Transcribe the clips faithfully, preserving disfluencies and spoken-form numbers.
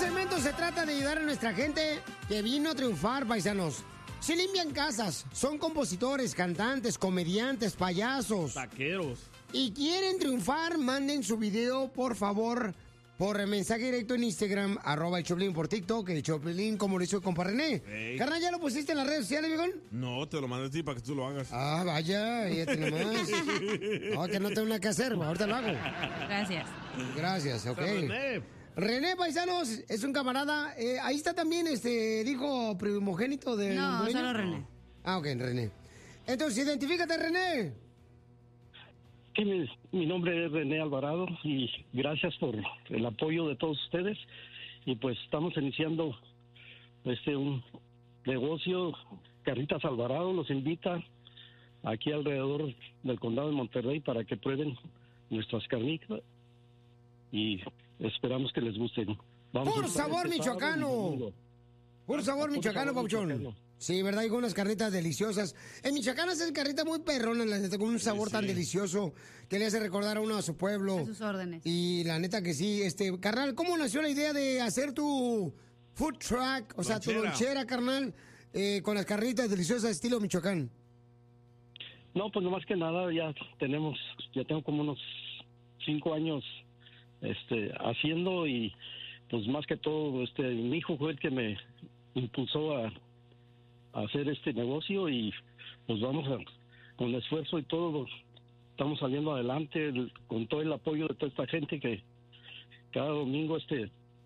segmento se trata de ayudar a nuestra gente que vino a triunfar, paisanos. Si limpian casas, son compositores, cantantes, comediantes, payasos. Taqueros. Y quieren triunfar, manden su video, por favor, por mensaje directo en Instagram, arroba el Choplin, por TikTok, el Choplin, como lo hizo con René. Hey. Carnal, ¿ya lo pusiste en las redes sociales, viejón? No, te lo mandé a ti para que tú lo hagas. Ah, vaya, fíjate nomás. No, que no tengo nada que hacer, ahorita lo hago. Gracias. Gracias, ok. René. René, paisanos, es un camarada. Eh, ahí está también, este, dijo primogénito de... No, solo René. Ah, ok, René. Entonces, identifícate, René. Sí, mi, mi nombre es René Alvarado y gracias por el apoyo de todos ustedes. Y pues estamos iniciando este un negocio. Carnitas Alvarado los invita aquí alrededor del condado de Monterrey para que prueben nuestras carnitas y esperamos que les gusten. Vamos Por a estar sabor este michoacano. sábado y domingo. Por sabor Por michoacano, sabor Pauchón. michoacano. Sí, ¿verdad? Hay unas carnitas deliciosas. En Michoacán hacen carnitas muy perronas, la neta, con un sabor sí. tan delicioso que le hace recordar a uno a su pueblo. A sus órdenes. Y la neta que sí, este, carnal, ¿cómo nació la idea de hacer tu food truck, o sea, tu Lonchera. lonchera, carnal, eh, con las carnitas deliciosas estilo Michoacán? No, pues no más que nada ya tenemos, ya tengo como unos cinco años este haciendo y pues más que todo este mi hijo fue el que me impulsó a, a hacer este negocio y pues vamos a, con esfuerzo y todo estamos saliendo adelante el- con todo el apoyo de toda esta gente que cada domingo este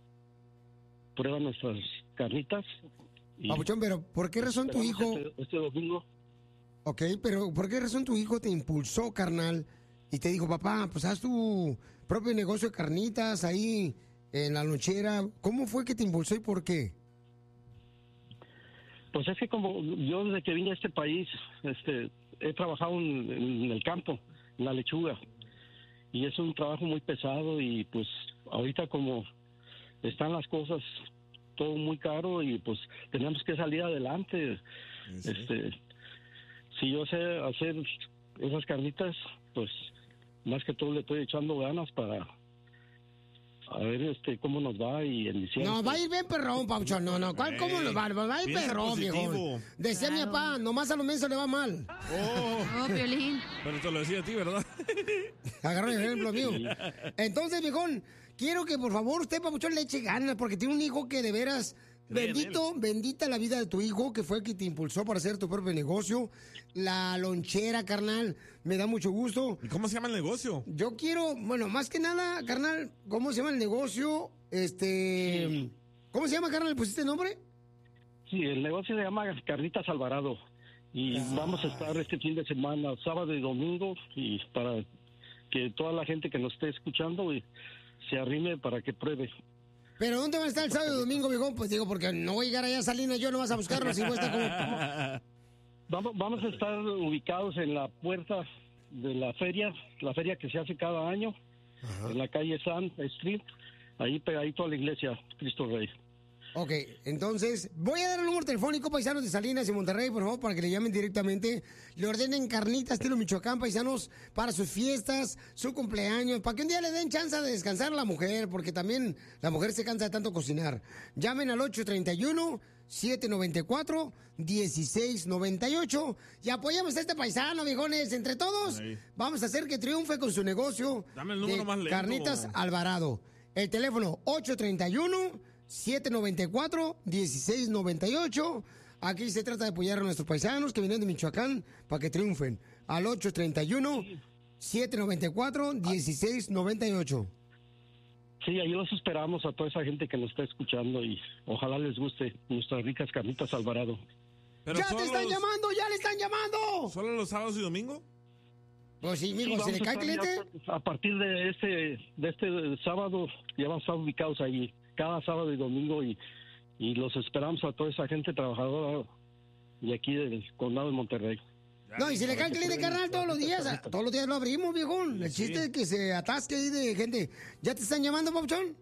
prueba nuestras carnitas. y Papuchón, pero ¿por qué razón tu esperamos hijo... este, este domingo Ok, pero ¿por qué razón tu hijo te impulsó, carnal? Y te dijo, papá, pues haz tu propio negocio de carnitas ahí en la lonchera. ¿Cómo fue que te impulsó y por qué? Pues es que como yo desde que vine a este país, este, he trabajado en, en el campo, en la lechuga, y es un trabajo muy pesado y pues ahorita como están las cosas todo muy caro y pues tenemos que salir adelante. Sí, sí. Este, si yo sé hacer esas carnitas, pues más que todo le estoy echando ganas para a ver este cómo nos va y en diciembre. No, va a ir bien perrón, Pauchón. No, no, ¿cuál, ¿cómo Ey, nos va? Va a ir piensa perrón, positivo. viejo. Decía mi Claro. papá, nomás a los mensos le va mal. Oh, Oh, Piolín. pero te lo decía a ti, ¿verdad? Agarró el ejemplo mío. Entonces, viejón, quiero que por favor usted, Papuchón, le eche ganas, porque tiene un hijo que de veras... Cree en Bendito, bendita la vida de tu hijo, que fue el que te impulsó para hacer tu propio negocio. La lonchera, carnal, me da mucho gusto. ¿Y cómo se llama el negocio? Yo quiero, bueno, más que nada, carnal, ¿cómo se llama el negocio? Este... ¿Cómo se llama, carnal? ¿Le pusiste nombre? Sí, el negocio se llama Carnitas Alvarado y vamos a estar este fin de semana, sábado y domingo, y para que toda la gente que nos esté escuchando y se arrime para que pruebe. ¿Pero dónde va a estar el sábado y domingo, viejón? Pues digo, porque no voy a llegar allá a Salinas, yo no vas a buscarlo, si cuesta como... Vamos, vamos a estar ubicados en la puerta de la feria, la feria que se hace cada año, en la calle San Street, ahí pegadito a la iglesia Cristo Rey. Ok, entonces, voy a dar el número telefónico, paisanos de Salinas y Monterrey, por favor, para que le llamen directamente. Le ordenen carnitas estilo Michoacán, paisanos, para sus fiestas, su cumpleaños, para que un día le den chance de descansar a la mujer, porque también la mujer se cansa de tanto cocinar. Llamen al ocho treinta y uno, siete noventa y cuatro, dieciséis noventa y ocho y apoyamos a este paisano, viejones. Entre todos, Ahí. vamos a hacer que triunfe con su negocio. Dame el número de más lento. Carnitas Alvarado. El teléfono ocho treinta y uno, siete noventa y cuatro, dieciséis noventa y ocho. Aquí se trata de apoyar a nuestros paisanos que vienen de Michoacán para que triunfen. Al ocho treinta y uno, siete noventa y cuatro, dieciséis noventa y ocho. Sí, ahí los esperamos a toda esa gente que nos está escuchando y ojalá les guste nuestras ricas carnitas Alvarado. Pero ¡Ya te solo están los- llamando! ¡Ya le están llamando! ¿Solo los sábados y domingo? Pues sí, Sí, mijo, ¿se vamos le a cae estar cliente? ya a partir de este de este sábado ya vamos a estar ubicados ahí cada sábado y domingo y, y los esperamos a toda esa gente trabajadora de aquí del condado de Monterrey. No, y si le cae el cliente, carnal, todos los días. Todos los días lo abrimos, viejón. El chiste es que se atasque ahí de gente. ¿Ya te están llamando, Pauchón?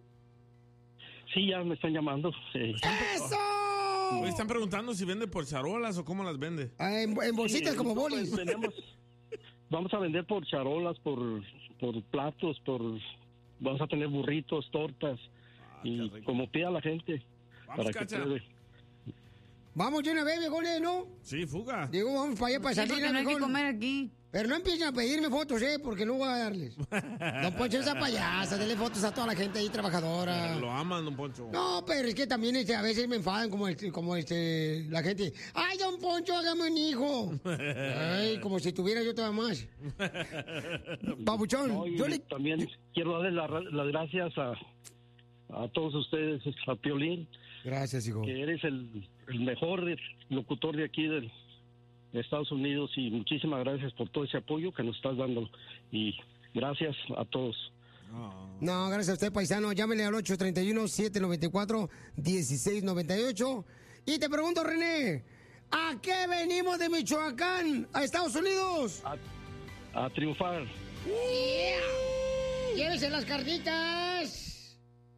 Sí, ya me están llamando. eh. ¡Eso! Hoy están preguntando si vende por charolas o cómo las vende. Ah, en, en bolsitas Sí, como no, bolis. pues, tenemos- vamos a vender por charolas, por, por platos, por vamos a tener burritos, tortas. y como pida la gente. Vamos, para Cacha. que puede. Vamos de una vez, viejones, ¿no? Sí, fuga. Digo, vamos para allá, para Sí, porque Salinas, no hay que viejón. comer aquí. Pero no empiecen a pedirme fotos, ¿eh? Porque no voy a darles. Don Poncho, esa payasa, dele fotos a toda la gente ahí trabajadora. Lo aman, don Poncho. No, pero es que también este, a veces me enfadan como, este, como este, la gente. ¡Ay, don Poncho, hágame un hijo! Ay, como si tuviera yo todavía más. Babuchón, No, y yo le... también quiero darle la- las gracias a, a todos ustedes, a Piolín, Gracias, hijo. que eres el, el mejor de- locutor de aquí del, de Estados Unidos, y muchísimas gracias por todo ese apoyo que nos estás dando, y gracias a todos. No, gracias a usted, paisano. Llámele al ocho tres uno, siete nueve cuatro, uno seis nueve ocho. Y te pregunto, René, ¿a qué venimos de Michoacán a Estados Unidos? A triunfar. Yeah. ¡Llévese las carnitas!